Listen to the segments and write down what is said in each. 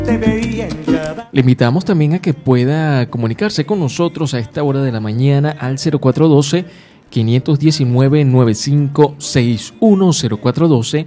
Le invitamos también a que pueda comunicarse con nosotros a esta hora de la mañana al 0412-519-9561,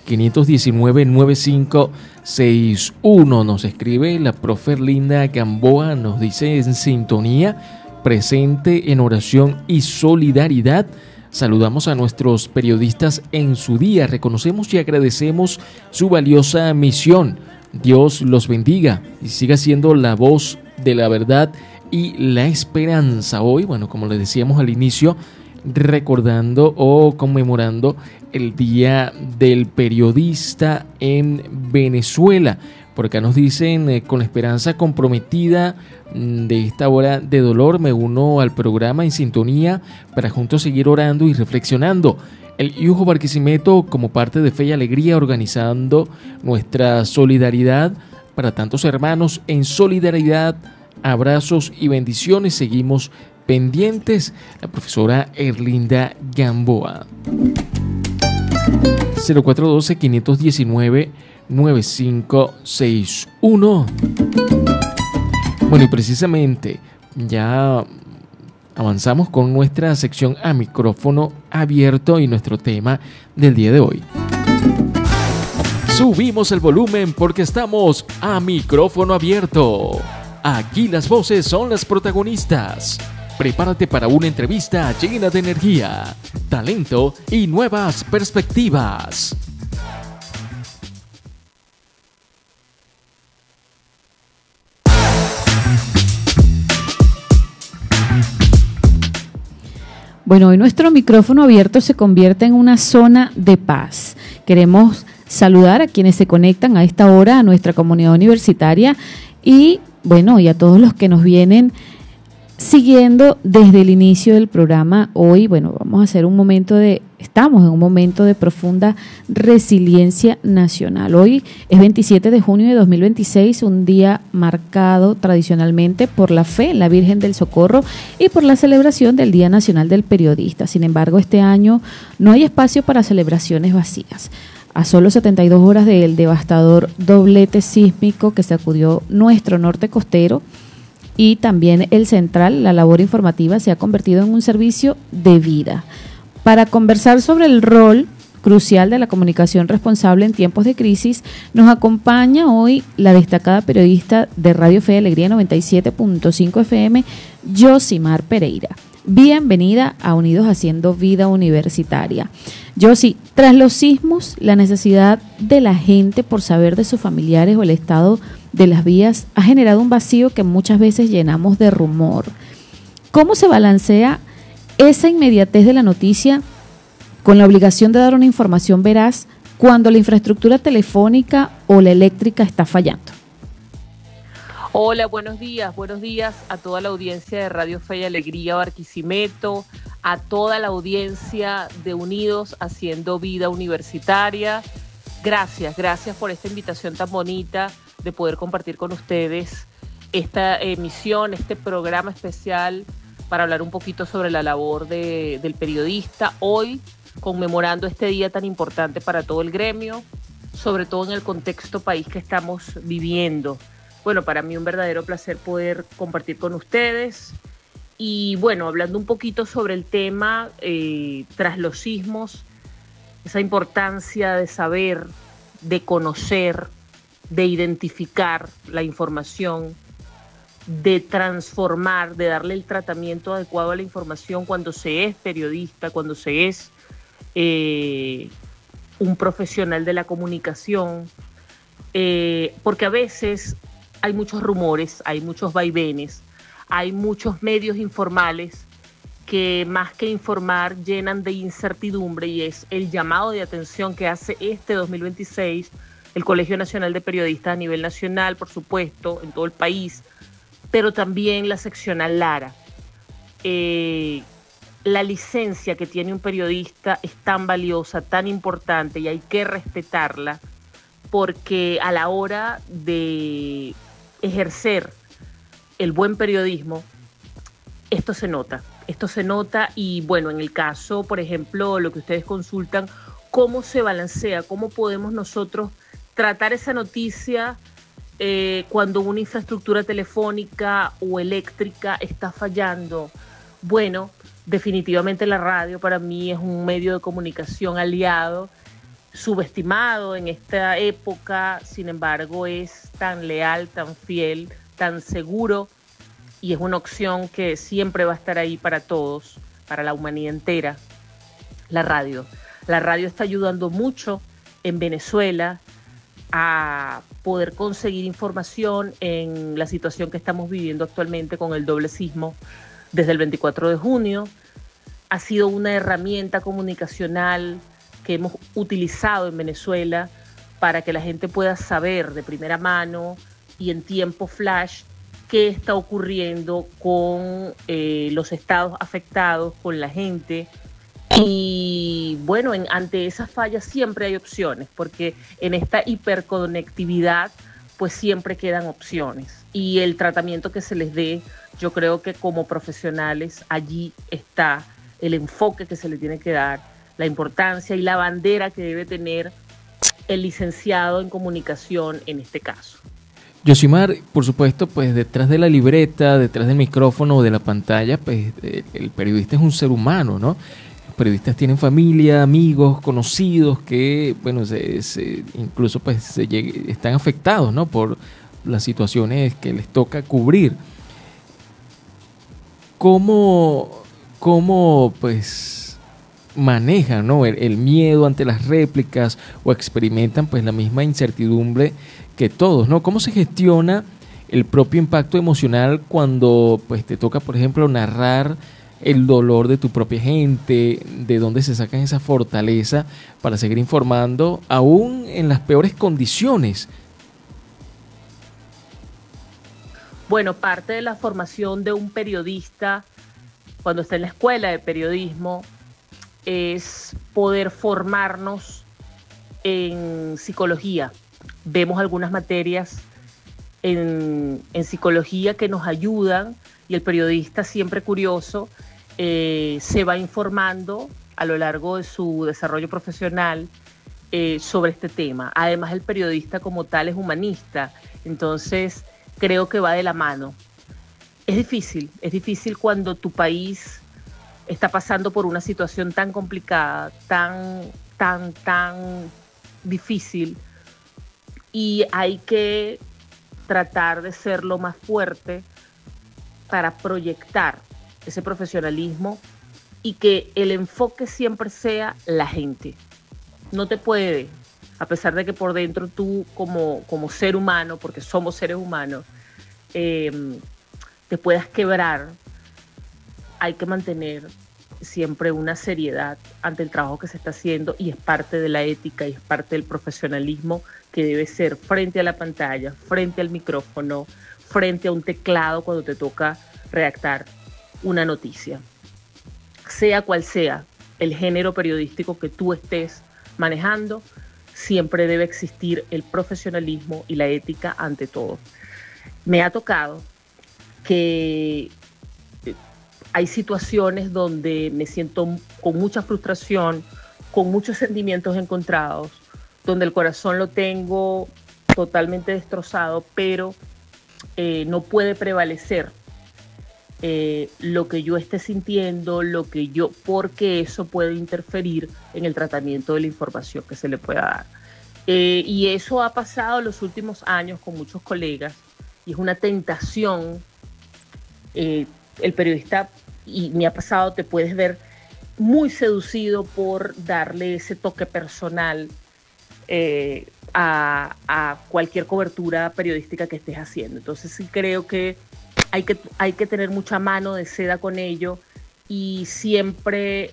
0412-519-9561. Nos escribe la profe Erlinda Gamboa, nos dice en sintonía, presente en oración y solidaridad. Saludamos a nuestros periodistas en su día, reconocemos y agradecemos su valiosa misión. Dios los bendiga y siga siendo la voz de la verdad y la esperanza. Hoy, bueno, como les decíamos al inicio, recordando o conmemorando el Día del Periodista en Venezuela. Por acá nos dicen, con la esperanza comprometida de esta hora de dolor, me uno al programa en sintonía para juntos seguir orando y reflexionando. El Yujo Barquisimeto, como parte de Fe y Alegría, organizando nuestra solidaridad para tantos hermanos en solidaridad, abrazos y bendiciones. Seguimos pendientes. La profesora Erlinda Gamboa. 0412-519-9561. Bueno, y precisamente ya avanzamos con nuestra sección a micrófono abierto y nuestro tema del día de hoy. Subimos el volumen porque estamos a micrófono abierto. Aquí las voces son las protagonistas. Prepárate para una entrevista llena de energía, talento y nuevas perspectivas. Bueno, hoy nuestro micrófono abierto se convierte en una zona de paz. Queremos saludar a quienes se conectan a esta hora a nuestra comunidad universitaria y, bueno, y a todos los que nos vienen siguiendo desde el inicio del programa. Hoy, bueno, estamos en un momento de profunda resiliencia nacional. Hoy es 27 de junio de 2026, un día marcado tradicionalmente por la fe en la Virgen del Socorro y por la celebración del Día Nacional del Periodista. Sin embargo, este año no hay espacio para celebraciones vacías. A solo 72 horas del devastador doblete sísmico que sacudió nuestro norte costero y también el central, la labor informativa se ha convertido en un servicio de vida. Para conversar sobre el rol crucial de la comunicación responsable en tiempos de crisis, nos acompaña hoy la destacada periodista de Radio Fe y Alegría 97.5 FM, Yosimar Pereira. Bienvenida a Unidos Haciendo Vida Universitaria. Yossi, tras los sismos, la necesidad de la gente por saber de sus familiares o el estado de las vías ha generado un vacío que muchas veces llenamos de rumor. ¿Cómo se balancea esa inmediatez de la noticia con la obligación de dar una información veraz cuando la infraestructura telefónica o la eléctrica está fallando? Hola, buenos días a toda la audiencia de Radio Fe y Alegría Barquisimeto, a toda la audiencia de Unidos Haciendo Vida Universitaria. Gracias por esta invitación tan bonita de poder compartir con ustedes esta emisión, este programa especial para hablar un poquito sobre la labor del periodista, hoy conmemorando este día tan importante para todo el gremio, sobre todo en el contexto país que estamos viviendo. Bueno, para mí un verdadero placer poder compartir con ustedes y bueno, hablando un poquito sobre el tema tras los sismos, esa importancia de saber, de conocer, de identificar la información, de transformar, de darle el tratamiento adecuado a la información cuando se es periodista, cuando se es un profesional de la comunicación, porque a veces hay muchos rumores, hay muchos vaivenes, hay muchos medios informales que más que informar llenan de incertidumbre y es el llamado de atención que hace este 2026 el Colegio Nacional de Periodistas a nivel nacional, por supuesto, en todo el país, pero también la seccional Lara. La licencia que tiene un periodista es tan valiosa, tan importante y hay que respetarla porque a la hora de ejercer el buen periodismo, esto se nota y bueno, en el caso, por ejemplo, lo que ustedes consultan, ¿cómo se balancea? ¿Cómo podemos nosotros tratar esa noticia cuando una infraestructura telefónica o eléctrica está fallando. Bueno, definitivamente la radio para mí es un medio de comunicación aliado, subestimado en esta época, sin embargo es tan leal, tan fiel, tan seguro, y es una opción que siempre va a estar ahí para todos, para la humanidad entera. La radio está ayudando mucho en Venezuela a poder conseguir información en la situación que estamos viviendo actualmente con el doble sismo desde el 24 de junio. Ha sido una herramienta comunicacional que hemos utilizado en Venezuela para que la gente pueda saber de primera mano y en tiempo flash qué está ocurriendo con los estados afectados, con la gente. Y bueno, ante esas fallas siempre hay opciones, porque en esta hiperconectividad pues siempre quedan opciones. Y el tratamiento que se les dé, yo creo que como profesionales allí está el enfoque que se le tiene que dar, la importancia y la bandera que debe tener el licenciado en comunicación en este caso. Yosimar, por supuesto, pues detrás de la libreta, detrás del micrófono o de la pantalla, pues el periodista es un ser humano, ¿no? Los periodistas tienen familia, amigos, conocidos que, bueno, incluso pues están afectados, ¿no? Por las situaciones que les toca cubrir. ¿Cómo pues manejan, ¿no? el miedo ante las réplicas o experimentan pues la misma incertidumbre que todos, ¿no? ¿Cómo se gestiona el propio impacto emocional cuando pues te toca, por ejemplo, narrar el dolor de tu propia gente? ¿De dónde se sacan esa fortaleza para seguir informando aún en las peores condiciones? Bueno, parte de la formación de un periodista cuando está en la escuela de periodismo es poder formarnos en psicología. Vemos algunas materias en psicología que nos ayudan y el periodista, siempre curioso, se va informando a lo largo de su desarrollo profesional sobre este tema. Además, el periodista como tal es humanista, entonces creo que va de la mano. Es difícil cuando tu país está pasando por una situación tan complicada, tan difícil, y hay que tratar de ser lo más fuerte para proyectar ese profesionalismo y que el enfoque siempre sea la gente. No te puede, a pesar de que por dentro tú como ser humano, porque somos seres humanos, te puedas quebrar, hay que mantener siempre una seriedad ante el trabajo que se está haciendo, y es parte de la ética y es parte del profesionalismo que debe ser frente a la pantalla, frente al micrófono, frente a un teclado cuando te toca redactar una noticia. Sea cual sea el género periodístico que tú estés manejando, siempre debe existir el profesionalismo y la ética ante todo. Me ha tocado que hay situaciones donde me siento con mucha frustración, con muchos sentimientos encontrados, donde el corazón lo tengo totalmente destrozado, pero no puede prevalecer lo que yo esté sintiendo, porque eso puede interferir en el tratamiento de la información que se le pueda dar. Y eso ha pasado en los últimos años con muchos colegas, y es una tentación. El periodista, y me ha pasado, te puedes ver muy seducido por darle ese toque personal a cualquier cobertura periodística que estés haciendo. Entonces sí creo que hay que tener mucha mano de seda con ello, y siempre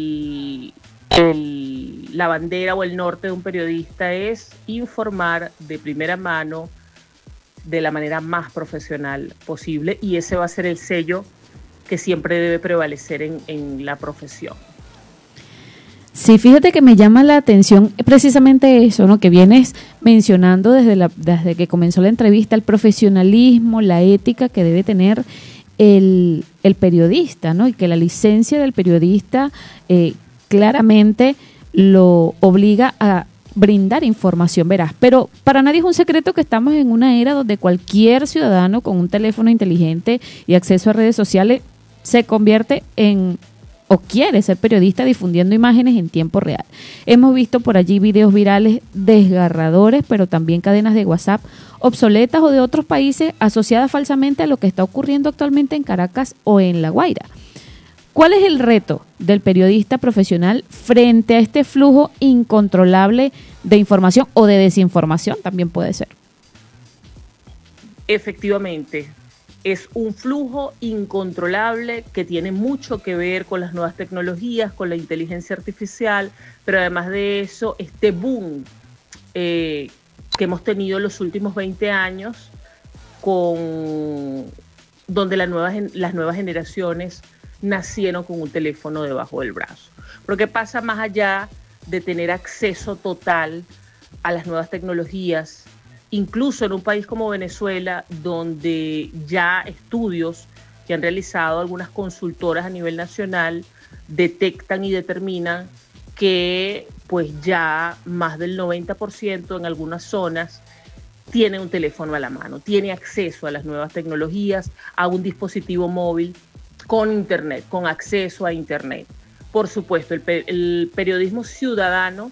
la bandera o el norte de un periodista es informar de primera mano de la manera más profesional posible, y ese va a ser el sello que siempre debe prevalecer en la profesión. Sí, fíjate que me llama la atención precisamente eso, ¿no? Que vienes mencionando desde que comenzó la entrevista, el profesionalismo, la ética que debe tener el periodista, ¿no? Y que la licencia del periodista claramente lo obliga a brindar información veraz. Pero para nadie es un secreto que estamos en una era donde cualquier ciudadano con un teléfono inteligente y acceso a redes sociales se convierte en o quiere ser periodista difundiendo imágenes en tiempo real. Hemos visto por allí videos virales desgarradores, pero también cadenas de WhatsApp obsoletas o de otros países asociadas falsamente a lo que está ocurriendo actualmente en Caracas o en La Guaira. ¿Cuál es el reto del periodista profesional frente a este flujo incontrolable de información o de desinformación? También puede ser. Efectivamente, es un flujo incontrolable que tiene mucho que ver con las nuevas tecnologías, con la inteligencia artificial, pero además de eso, este boom que hemos tenido en los últimos 20 años, donde las nuevas generaciones nacieron con un teléfono debajo del brazo. Pero ¿qué pasa más allá de tener acceso total a las nuevas tecnologías? Incluso en un país como Venezuela, donde ya estudios que han realizado algunas consultoras a nivel nacional detectan y determinan que pues ya más del 90% en algunas zonas tiene un teléfono a la mano, tiene acceso a las nuevas tecnologías, a un dispositivo móvil con internet, con acceso a internet. Por supuesto, el periodismo ciudadano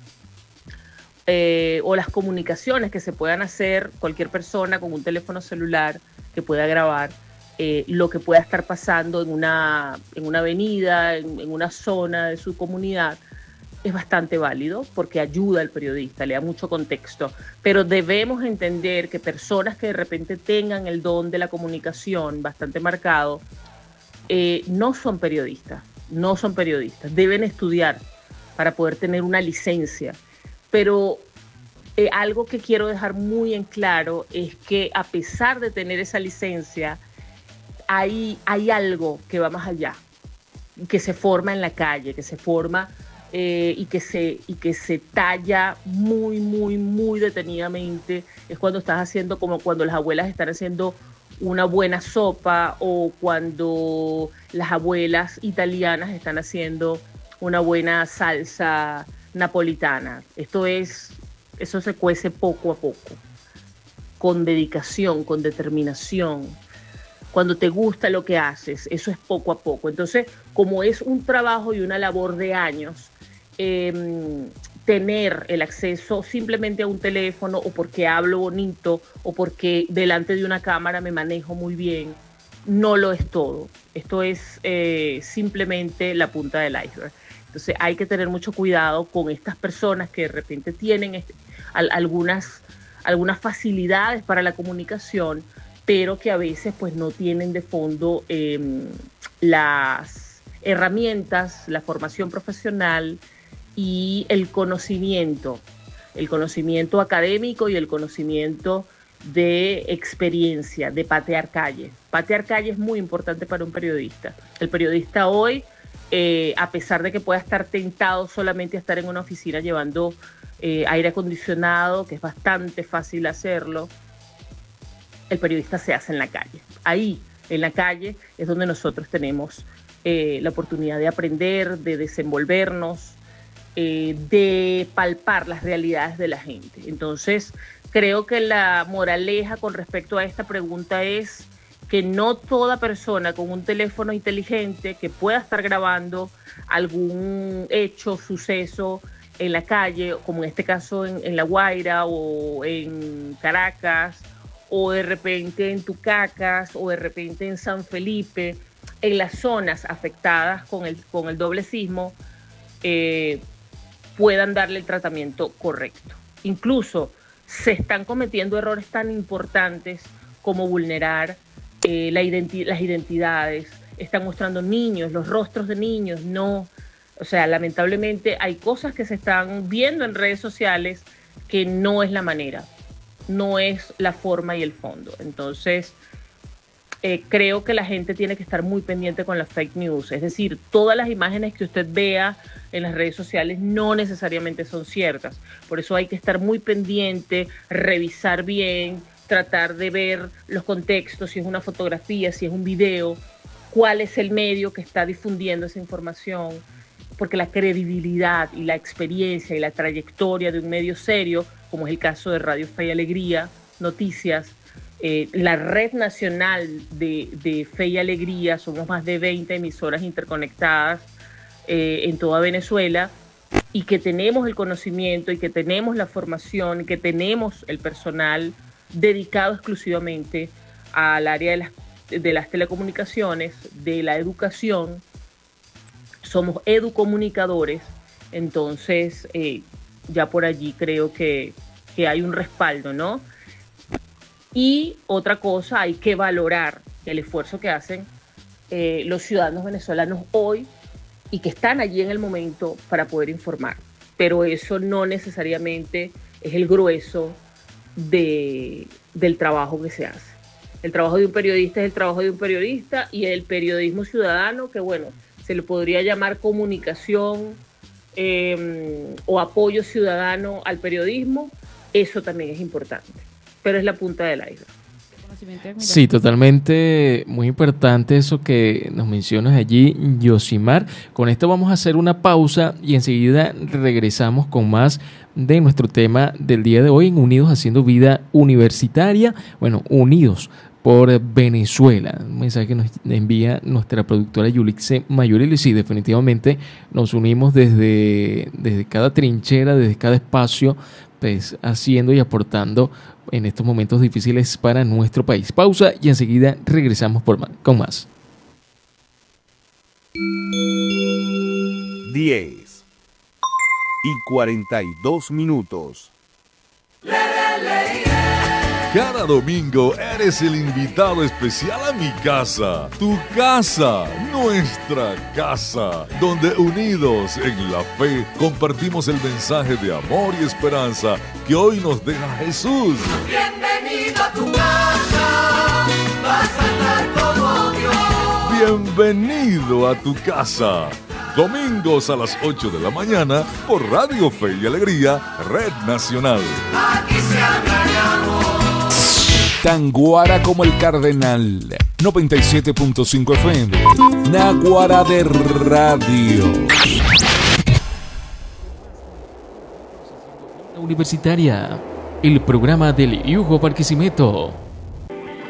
o las comunicaciones que se puedan hacer cualquier persona con un teléfono celular que pueda grabar lo que pueda estar pasando en una avenida, en una zona de su comunidad, es bastante válido porque ayuda al periodista, le da mucho contexto. Pero debemos entender que personas que de repente tengan el don de la comunicación bastante marcado, no son periodistas, deben estudiar para poder tener una licencia. Pero algo que quiero dejar muy en claro es que a pesar de tener esa licencia, hay algo que va más allá, que se forma en la calle, que se forma y que se talla muy, muy, muy detenidamente. Es cuando estás haciendo, como cuando las abuelas están haciendo una buena sopa o cuando las abuelas italianas están haciendo una buena salsa napolitana. Eso se cuece poco a poco, con dedicación, con determinación. Cuando te gusta lo que haces, eso es poco a poco. Entonces, como es un trabajo y una labor de años, tener el acceso simplemente a un teléfono o porque hablo bonito o porque delante de una cámara me manejo muy bien, no lo es todo. Esto es simplemente la punta del iceberg. Entonces hay que tener mucho cuidado con estas personas que de repente tienen algunas facilidades para la comunicación, pero que a veces pues no tienen de fondo las herramientas, la formación profesional y el conocimiento académico y el conocimiento de experiencia, de patear calle. Patear calle es muy importante para un periodista. El periodista hoy, a pesar de que pueda estar tentado solamente a estar en una oficina llevando aire acondicionado, que es bastante fácil hacerlo, el periodista se hace en la calle. Ahí, en la calle, es donde nosotros tenemos la oportunidad de aprender, de desenvolvernos, de palpar las realidades de la gente. Entonces, creo que la moraleja con respecto a esta pregunta es que no toda persona con un teléfono inteligente que pueda estar grabando algún hecho, suceso en la calle, como en este caso en La Guaira o en Caracas, o de repente en Tucacas, o de repente en San Felipe, en las zonas afectadas con el doble sismo, puedan darle el tratamiento correcto. Incluso se están cometiendo errores tan importantes como vulnerar las identidades, están mostrando niños, los rostros de niños, no. O sea, lamentablemente hay cosas que se están viendo en redes sociales que no es la manera, no es la forma y el fondo. Entonces, creo que la gente tiene que estar muy pendiente con las fake news. Es decir, todas las imágenes que usted vea en las redes sociales no necesariamente son ciertas. Por eso hay que estar muy pendiente, revisar bien, tratar de ver los contextos, si es una fotografía, si es un video, cuál es el medio que está difundiendo esa información, porque la credibilidad y la experiencia y la trayectoria de un medio serio, como es el caso de Radio Fe y Alegría, Noticias, la red nacional de Fe y Alegría, somos más de 20 emisoras interconectadas en toda Venezuela, y que tenemos el conocimiento y que tenemos la formación y que tenemos el personal dedicado exclusivamente al área de las telecomunicaciones, de la educación. Somos educomunicadores, entonces ya por allí creo que hay un respaldo, ¿no? Y otra cosa, hay que valorar el esfuerzo que hacen los ciudadanos venezolanos hoy y que están allí en el momento para poder informar. Pero eso no necesariamente es el grueso del trabajo que se hace. El trabajo de un periodista es el trabajo de un periodista, y el periodismo ciudadano, que bueno, se le podría llamar comunicación o apoyo ciudadano al periodismo, eso también es importante, pero es la punta del iceberg. Sí, totalmente, muy importante eso que nos mencionas allí, Yosimar. Con esto vamos a hacer una pausa y enseguida regresamos con más de nuestro tema del día de hoy en Unidos Haciendo Vida Universitaria. Bueno, Unidos por Venezuela, un mensaje que nos envía nuestra productora Yulixe Mayuril. Y sí, definitivamente nos unimos desde cada trinchera, desde cada espacio, pues haciendo y aportando en estos momentos difíciles para nuestro país. Pausa y enseguida regresamos con más. 10:42. Cada domingo eres el invitado especial a mi casa, tu casa, nuestra casa, donde unidos en la fe compartimos el mensaje de amor y esperanza que hoy nos deja Jesús. Bienvenido a tu casa, vas a estar como Dios. Bienvenido a tu casa. Domingos a las 8 de la mañana por Radio Fe y Alegría, Red Nacional. Aquí se habla de amor. Tan guara como el Cardenal. 97.5 FM. Naguará de Radio. Universitaria, el programa del Yugo Barquisimeto.